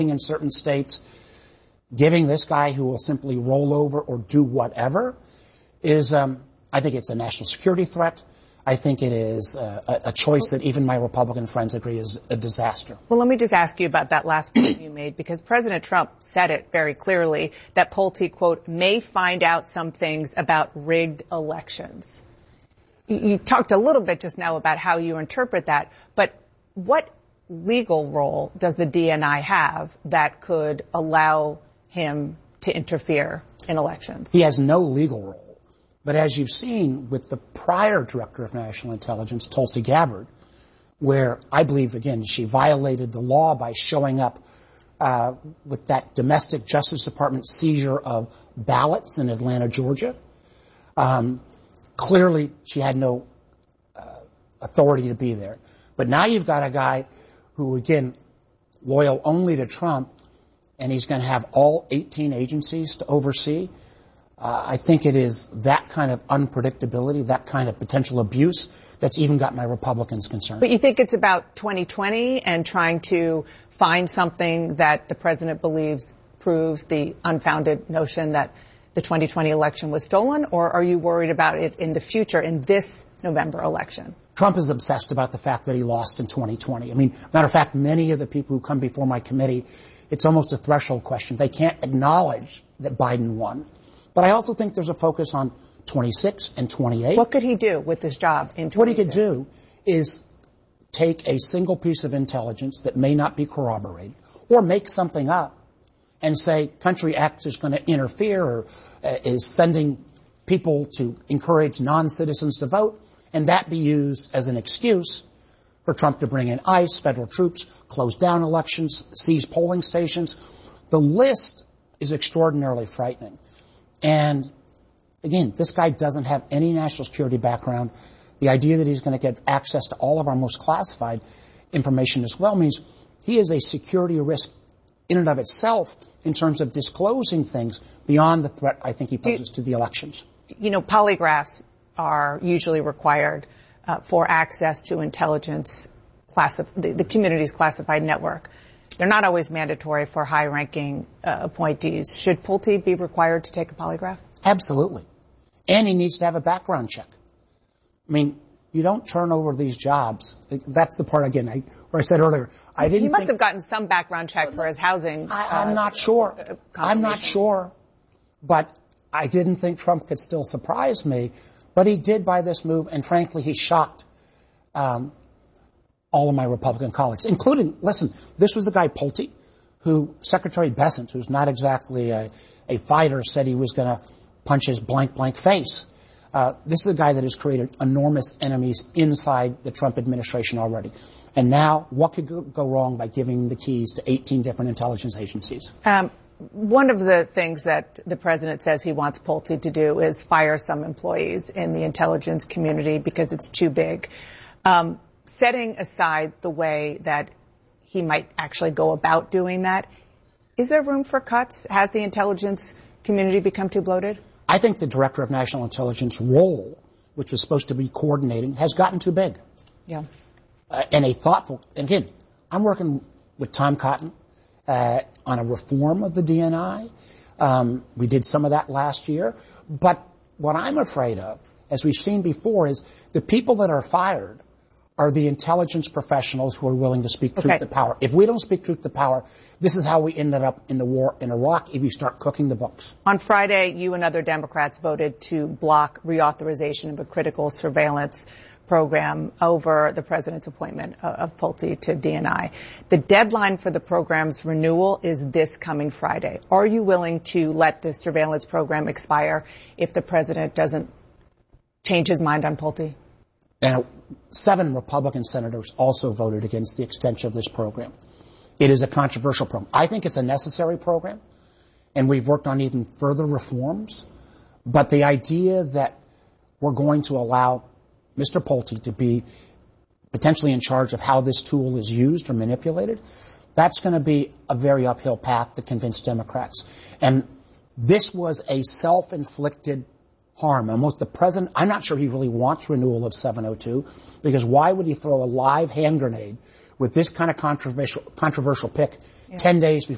in certain states, giving this guy who will simply roll over or do whatever is, I think it's a national security threat. I think it is a choice that even my Republican friends agree is a disaster. Well, let me just ask you about that last point you made, because President Trump said it very clearly that Pulte, quote, may find out some things about rigged elections. You talked a little bit just now about how you interpret that, but what legal role does the DNI have that could allow him to interfere in elections? He has no legal role. But as you've seen with the prior Director of National Intelligence, Tulsi Gabbard, where I believe, again, she violated the law by showing up with that domestic Justice Department seizure of ballots in Atlanta, Georgia. Clearly, she had no authority to be there. But now you've got a guy who, again, loyal only to Trump, and he's going to have all 18 agencies to oversee. I think it is that kind of unpredictability, that kind of potential abuse that's even got my Republicans concerned. But you think it's about 2020 and trying to find something that the president believes proves the unfounded notion that the 2020 election was stolen, or are you worried about it in the future in this November election? Trump is obsessed about the fact that he lost in 2020. I mean, matter of fact, many of the people who come before my committee, it's almost a threshold question. They can't acknowledge that Biden won. But I also think there's a focus on 26 and 28. What could he do with his job in 26? What he could do is take a single piece of intelligence that may not be corroborated or make something up and say Country X is going to interfere or is sending people to encourage non-citizens to vote, and that be used as an excuse for Trump to bring in ICE, federal troops, close down elections, seize polling stations. The list is extraordinarily frightening. And again, this guy doesn't have any national security background. The idea that he's going to get access to all of our most classified information as well means he is a security risk in and of itself in terms of disclosing things beyond the threat I think he poses to the elections. You know, polygraphs are usually required for access to intelligence, the community's classified network. They're not always mandatory for high-ranking appointees. Should Pulte be required to take a polygraph? Absolutely. And he needs to have a background check. I mean, you don't turn over these jobs. That's the part, again, where I said earlier, I didn't He must have gotten some background check for his housing. I'm not sure. I'm not sure. But I didn't think Trump could still surprise me. But he did by this move, and frankly, he shocked all of my Republican colleagues, including, listen, this was the guy Pulte, who Secretary Bessent, who's not exactly a fighter, said he was going to punch his blank face. This is a guy that has created enormous enemies inside the Trump administration already. And now, what could go wrong by giving the keys to 18 different intelligence agencies? One of the things that the president says he wants Pulte to do is fire some employees in the intelligence community because it's too big. Setting aside the way that he might actually go about doing that, is there room for cuts? Has the intelligence community become too bloated? I think the Director of National Intelligence role, which was supposed to be coordinating, has gotten too big. Yeah. And again, I'm working with Tom Cotton on a reform of the DNI. We did some of that last year. But what I'm afraid of, as we've seen before, is the people that are fired are the intelligence professionals who are willing to speak truth to power. If we don't speak truth to power, this is how we ended up in the war in Iraq if you start cooking the books. On Friday, you and other Democrats voted to block reauthorization of a critical surveillance program over the president's appointment of Pulte to DNI. The deadline for the program's renewal is this coming Friday. Are you willing to let the surveillance program expire if the president doesn't change his mind on Pulte? And 7 Republican senators also voted against the extension of this program. It is a controversial program. I think it's a necessary program, and we've worked on even further reforms. But the idea that we're going to allow Mr. Pulte to be potentially in charge of how this tool is used or manipulated, that's going to be a very uphill path to convince Democrats. And this was a self-inflicted harm. Almost the president, I'm not sure he really wants renewal of 702, because why would he throw a live hand grenade with this kind of controversial pick 10 days before